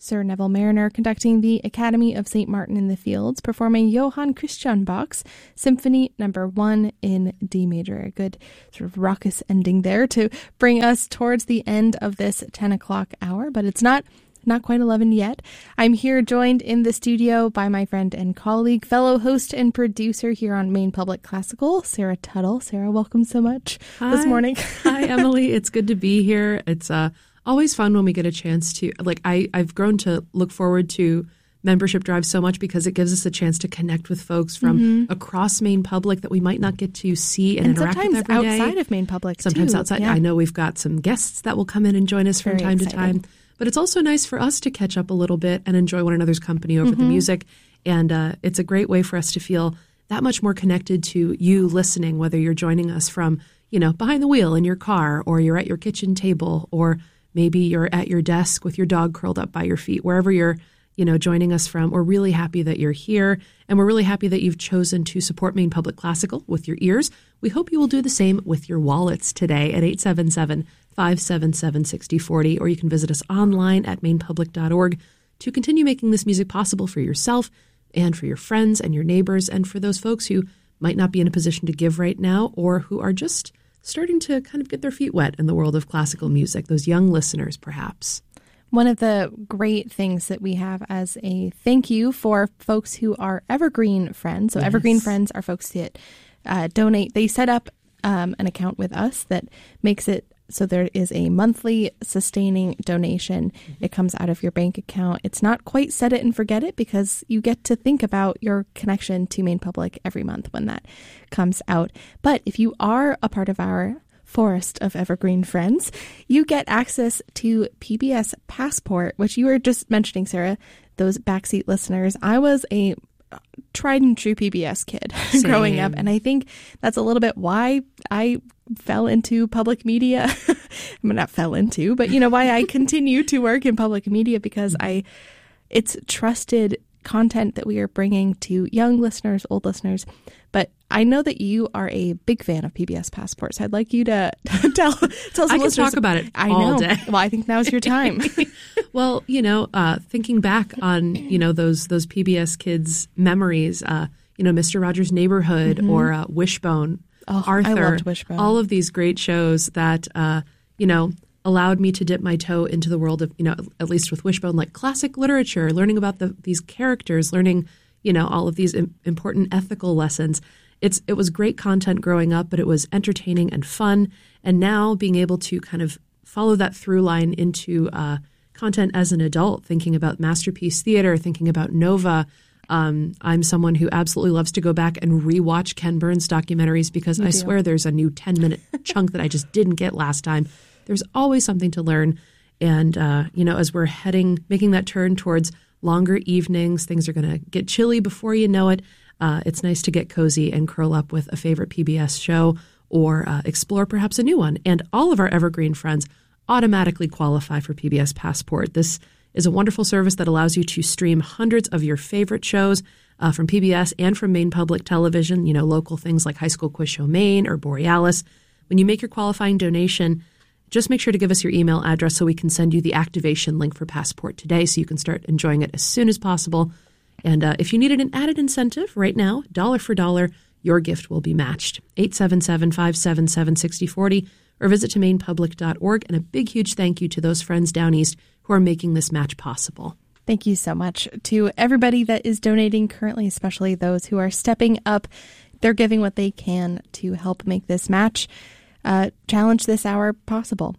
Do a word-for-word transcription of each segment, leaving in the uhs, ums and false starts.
Sir Neville Mariner conducting the Academy of Saint Martin in the Fields, performing Johann Christian Bach's Symphony Number One in D major. A good sort of raucous ending there to bring us towards the end of this ten o'clock hour, but it's not Not quite eleven yet. I'm here joined in the studio by my friend and colleague, fellow host and producer here on Maine Public Classical, Sarah Tuttle. Sarah, welcome so much Hi. this morning. Hi, Emily. It's good to be here. It's uh, always fun when we get a chance to, like, I, I've grown to look forward to membership drives so much because it gives us a chance to connect with folks from mm-hmm. across Maine Public that we might not get to see and, and interact with every day. Sometimes outside of Maine Public, Sometimes too. outside. Yeah. I know we've got some guests that will come in and join us Very from time exciting. to time. But it's also nice for us to catch up a little bit and enjoy one another's company over mm-hmm. the music. And uh, it's a great way for us to feel that much more connected to you listening, whether you're joining us from, you know, behind the wheel in your car, or you're at your kitchen table, or maybe you're at your desk with your dog curled up by your feet, wherever you're, you know, joining us from. We're really happy that you're here. And we're really happy that you've chosen to support Maine Public Classical with your ears. We hope you will do the same with your wallets today at eight seven seven, five seven seven, six zero four zero, or you can visit us online at maine public dot org to continue making this music possible for yourself and for your friends and your neighbors, and for those folks who might not be in a position to give right now, or who are just starting to kind of get their feet wet in the world of classical music, those young listeners perhaps. One of the great things that we have as a thank you for folks who are Evergreen Friends. So yes. Evergreen Friends are folks that uh, donate. They set up um, an account with us that makes it so there is a monthly sustaining donation. Mm-hmm. It comes out of your bank account. It's not quite set it and forget it, because you get to think about your connection to Maine Public every month when that comes out. But if you are a part of our forest of Evergreen Friends, you get access to P B S Passport, which you were just mentioning, Sarah, those backseat listeners. I was a tried and true P B S kid growing up, and I think that's a little bit why I fell into public media. I mean, not fell into, but you know, why I continue to work in public media, because I, it's trusted content that we are bringing to young listeners, old listeners. But I know that you are a big fan of P B S Passport, so I'd like you to tell, tell some I can listeners. talk about it I all know. day. Well, I think now's your time. Well, you know, uh, thinking back on, you know, those those P B S kids' memories, uh, you know, Mister Rogers' Neighborhood mm-hmm. or uh, Wishbone, oh, Arthur, I loved Wishbone. All of these great shows that, uh, you know, allowed me to dip my toe into the world of, you know, at least with Wishbone, like classic literature, learning about the, these characters, learning, you know, all of these im- important ethical lessons. It's it was great content growing up, but it was entertaining and fun. And now being able to kind of follow that through line into uh, content as an adult, thinking about Masterpiece Theater, thinking about Nova. Um, I'm someone who absolutely loves to go back and rewatch Ken Burns documentaries, because You I do. swear there's a new ten-minute chunk that I just didn't get last time. There's always something to learn. And, uh, you know, as we're heading, making that turn towards longer evenings, things are going to get chilly before you know it. Uh, it's nice to get cozy and curl up with a favorite P B S show, or uh, explore perhaps a new one. And all of our Evergreen Friends automatically qualify for P B S Passport. This is a wonderful service that allows you to stream hundreds of your favorite shows uh, from P B S and from Maine Public Television, you know, local things like High School Quiz Show Maine or Borealis. When you make your qualifying donation, just make sure to give us your email address so we can send you the activation link for Passport today, so you can start enjoying it as soon as possible. And uh, if you needed an added incentive right now, dollar for dollar, your gift will be matched. eight seven seven, five seven seven, six zero four zero, or visit to maine public dot org. And a big, huge thank you to those friends down east who are making this match possible. Thank you so much to everybody that is donating currently, especially those who are stepping up. They're giving what they can to help make this match uh, challenge this hour possible.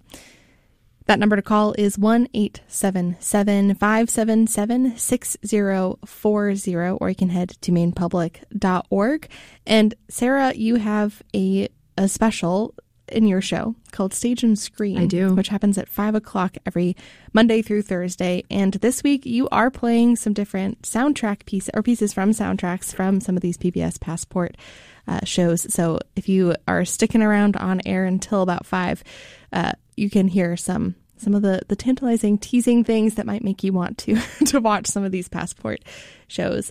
That number to call is one eight seven seven, five seven seven, six zero four zero, or you can head to maine public dot org. And Sarah, you have a, a special in your show called Stage and Screen. I do. Which happens at five o'clock every Monday through Thursday. And this week you are playing some different soundtrack pieces, or pieces from soundtracks from some of these P B S Passport uh, shows. So if you are sticking around on air until about five, uh, you can hear some some of the, the tantalizing, teasing things that might make you want to to watch some of these Passport shows.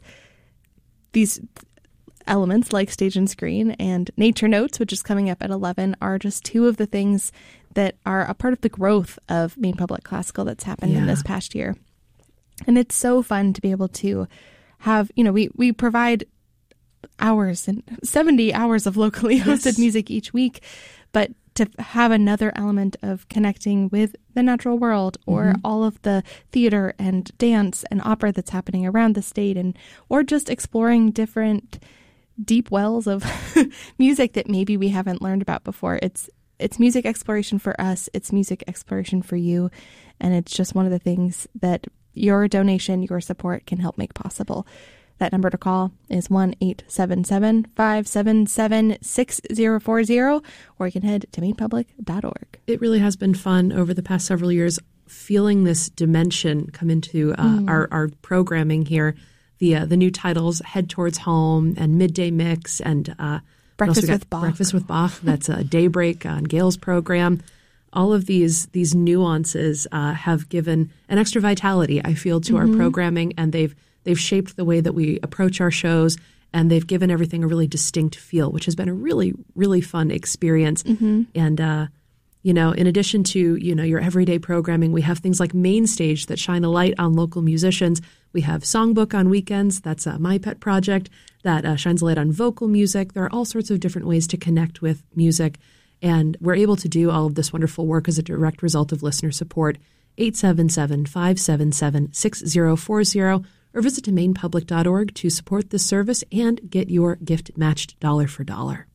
These elements like Stage and Screen and Nature Notes, which is coming up at eleven, are just two of the things that are a part of the growth of Maine Public Classical that's happened yeah. in this past year. And it's so fun to be able to have, you know, we, we provide hours and seventy hours of locally hosted yes. music each week, but to have another element of connecting with the natural world or mm-hmm. all of the theater and dance and opera that's happening around the state, and or just exploring different deep wells of music that maybe we haven't learned about before. It's it's music exploration for us. It's music exploration for you. And it's just one of the things that your donation, your support can help make possible. That number to call is one eight seven seven, five seven seven, six zero four zero, or you can head to maine public dot org. It really has been fun over the past several years feeling this dimension come into uh, mm. our, our programming here. The uh, the new titles, Head Towards Home and Midday Mix and uh, Breakfast with Bach. Breakfast with Bach. That's a Daybreak on Gail's program. All of these these nuances uh, have given an extra vitality, I feel, to mm-hmm. our programming, and they've They've shaped the way that we approach our shows, and they've given everything a really distinct feel, which has been a really, really fun experience. Mm-hmm. And, uh, you know, in addition to, you know, your everyday programming, we have things like Main Stage that shine a light on local musicians. We have Songbook on weekends. That's uh, my pet project that uh, shines a light on vocal music. There are all sorts of different ways to connect with music. And we're able to do all of this wonderful work as a direct result of listener support. eight seven seven, five seven seven, six zero four zero. Or visit to maine public dot org to support this service and get your gift matched dollar for dollar.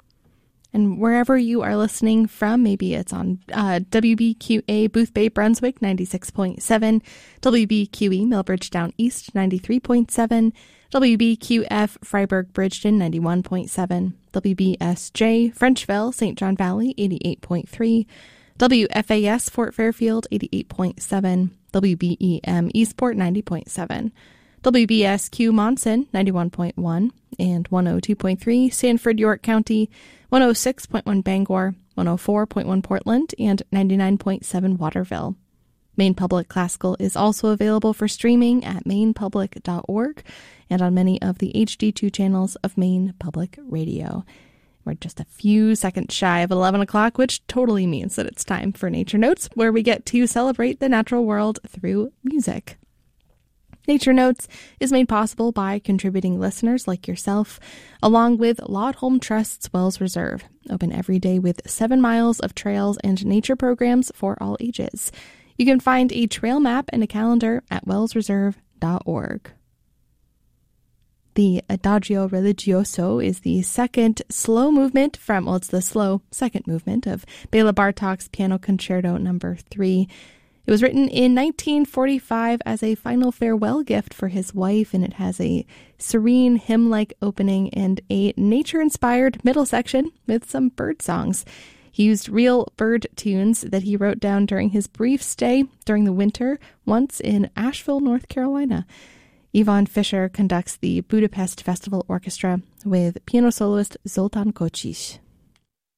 And wherever you are listening from, maybe it's on uh, W B Q A Boothbay, Brunswick, ninety-six point seven, W B Q E Millbridge Down East, ninety-three point seven, W B Q F Freiburg Bridgeton, ninety-one point seven, W B S J Frenchville, Saint John Valley, eighty-eight point three, W F A S Fort Fairfield, eighty-eight point seven, W B E M Eastport, ninety point seven, W B S Q Monson, ninety-one point one, and one oh two point three Sanford, York County, one oh six point one Bangor, one oh four point one Portland, and ninety-nine point seven Waterville. Maine Public Classical is also available for streaming at maine public dot org and on many of the H D two channels of Maine Public Radio. We're just a few seconds shy of eleven o'clock, which totally means that it's time for Nature Notes, where we get to celebrate the natural world through music. Nature Notes is made possible by contributing listeners like yourself, along with Laud Home Trust's Wells Reserve, open every day with seven miles of trails and nature programs for all ages. You can find a trail map and a calendar at wells reserve dot org. The Adagio Religioso is the second slow movement from, well, it's the slow second movement of Bela Bartok's Piano Concerto Number three. It was written in nineteen forty-five as a final farewell gift for his wife, and it has a serene hymn-like opening and a nature-inspired middle section with some bird songs. He used real bird tunes that he wrote down during his brief stay during the winter once in Asheville, North Carolina. Yvonne Fisher conducts the Budapest Festival Orchestra with piano soloist Zoltán Kocsis.